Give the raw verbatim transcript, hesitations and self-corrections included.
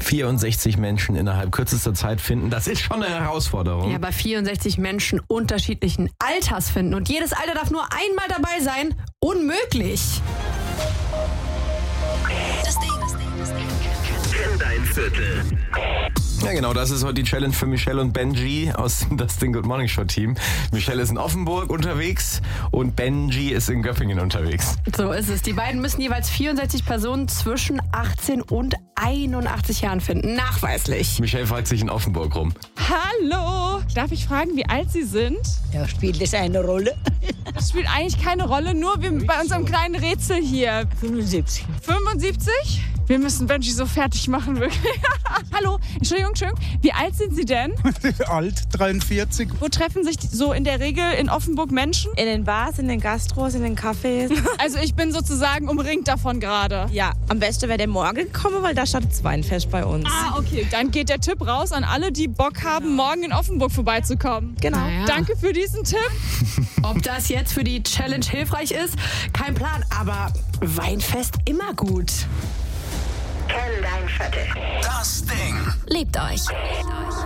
vierundsechzig Menschen innerhalb kürzester Zeit finden, das ist schon eine Herausforderung. Ja, bei vierundsechzig Menschen unterschiedlichen Alters finden. Und jedes Alter darf nur einmal dabei sein. Unmöglich. Das Ding, das Ding, das Ding. Kenn dein Viertel. Ja, genau, das ist heute die Challenge für Michelle und Benji aus dem Das Ding Good Morning Show Team. Michelle ist in Offenburg unterwegs und Benji ist in Göppingen unterwegs. So ist es. Die beiden müssen jeweils vierundsechzig Personen zwischen achtzehn und einundachtzig Jahren finden. Nachweislich. Michelle fragt sich in Offenburg rum. Hallo! Darf ich fragen, wie alt Sie sind? Ja, spielt das eine Rolle? Das spielt eigentlich keine Rolle, nur wir bei unserem kleinen Rätsel hier. fünfundsiebzig. fünfundsiebzig? Wir müssen Benji so fertig machen, wirklich. Hallo, Entschuldigung, Entschuldigung. Wie alt sind Sie denn? Alt, dreiundvierzig. Wo treffen sich so in der Regel in Offenburg Menschen? In den Bars, in den Gastros, in den Cafés. Also ich bin sozusagen umringt davon gerade. Ja, am besten wäre der morgen kommen, weil da startet das Weinfest bei uns. Ah, okay. Dann geht der Tipp raus an alle, die Bock haben, morgen in Offenburg vorbeizukommen. Genau. Naja. Danke für diesen Tipp. Ob das jetzt für die Challenge hilfreich ist, kein Plan. Aber Weinfest immer gut. Kenn dein Viertel. Das Ding. Liebt euch.